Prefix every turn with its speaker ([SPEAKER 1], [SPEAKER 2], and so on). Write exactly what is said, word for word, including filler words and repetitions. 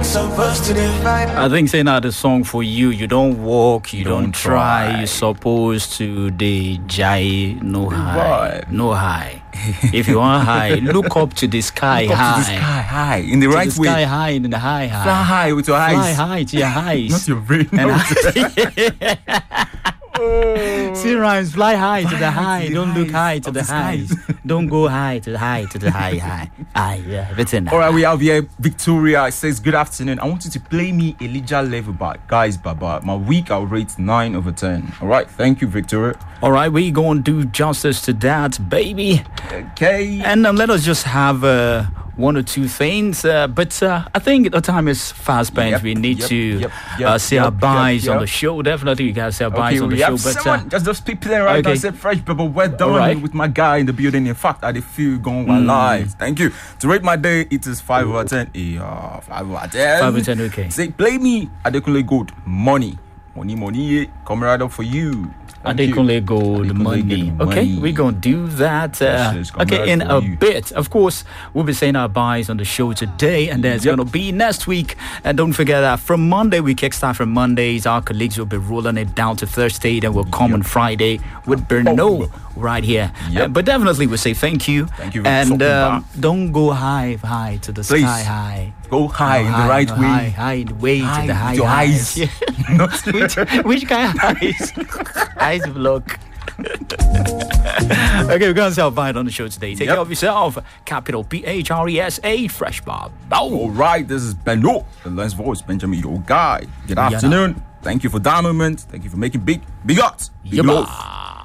[SPEAKER 1] I think saying that the song for you, you don't walk, you don't, don't try. try, you're supposed to the jai, no high, no high. If you want high, look up to the sky
[SPEAKER 2] look
[SPEAKER 1] high.
[SPEAKER 2] Up to the sky high, in the
[SPEAKER 1] to
[SPEAKER 2] right
[SPEAKER 1] the
[SPEAKER 2] way.
[SPEAKER 1] Sky high, in the high high.
[SPEAKER 2] Fly high with your eyes.
[SPEAKER 1] Fly high to your eyes.
[SPEAKER 2] Not your brain.
[SPEAKER 1] And
[SPEAKER 2] I-
[SPEAKER 1] oh. See rhymes, fly high
[SPEAKER 2] fly
[SPEAKER 1] to the high.
[SPEAKER 2] to the
[SPEAKER 1] Don't look high to
[SPEAKER 2] of
[SPEAKER 1] the,
[SPEAKER 2] the
[SPEAKER 1] highs. Don't go high to the high to the high high. Aye, yeah, everything.
[SPEAKER 2] All right, we have here Victoria. It says, good afternoon. I want you to play me Elijah Level by Guys Baba. My week I'll rate nine over ten. All right, thank you, Victoria.
[SPEAKER 1] All right, we gonna do justice to that, baby.
[SPEAKER 2] Okay.
[SPEAKER 1] And um, let us just have uh, one or two things. Uh, but uh, I think the time is fast spent.
[SPEAKER 2] Yep,
[SPEAKER 1] we need
[SPEAKER 2] yep,
[SPEAKER 1] to
[SPEAKER 2] yep, yep,
[SPEAKER 1] uh, say
[SPEAKER 2] yep,
[SPEAKER 1] our byes
[SPEAKER 2] yep,
[SPEAKER 1] on
[SPEAKER 2] yep.
[SPEAKER 1] the show. Definitely, you guys say our byes
[SPEAKER 2] Okay,
[SPEAKER 1] on the
[SPEAKER 2] we
[SPEAKER 1] show.
[SPEAKER 2] have
[SPEAKER 1] But
[SPEAKER 2] someone,
[SPEAKER 1] uh,
[SPEAKER 2] just just people there right
[SPEAKER 1] okay.
[SPEAKER 2] now said fresh but well done
[SPEAKER 1] right.
[SPEAKER 2] with my guy in the building. In fact, I feel going mm. live. Thank you. To rate my day, it is five over ten. Yeah, five over ten.
[SPEAKER 1] Five over ten. Okay.
[SPEAKER 2] Say play me Adekunle Gold money, money, money. Come right up for you.
[SPEAKER 1] Adekunle Gold money. Okay, we're going to do that. Uh,
[SPEAKER 2] yes,
[SPEAKER 1] okay, in a
[SPEAKER 2] you.
[SPEAKER 1] bit. Of course, we'll be saying our byes on the show today, and there's yep. going to be next week. And don't forget that from Monday, we kickstart from Mondays. Our colleagues will be rolling it down to Thursday, then we'll come yep. on Friday with Berno oh. right here. Yep. Uh, but definitely, we'll say thank you.
[SPEAKER 2] Thank you.
[SPEAKER 1] And um, don't go high, high to the
[SPEAKER 2] Please.
[SPEAKER 1] sky high.
[SPEAKER 2] Go high
[SPEAKER 1] go
[SPEAKER 2] in
[SPEAKER 1] high,
[SPEAKER 2] the right
[SPEAKER 1] go
[SPEAKER 2] way.
[SPEAKER 1] High, high, way
[SPEAKER 2] high
[SPEAKER 1] to the high
[SPEAKER 2] with your
[SPEAKER 1] highs.
[SPEAKER 2] eyes.
[SPEAKER 1] which, which kind of eyes? Eyes of luck. Okay, we're going to say bye on the show today. Take yep. care of yourself. Capital P H R E S A Fresh Bar.
[SPEAKER 2] All right, this is Benno, the last voice, Benjamin, your guy. Good afternoon. Yeah. Thank you for that moment. Thank you for making big, big ups. Big love.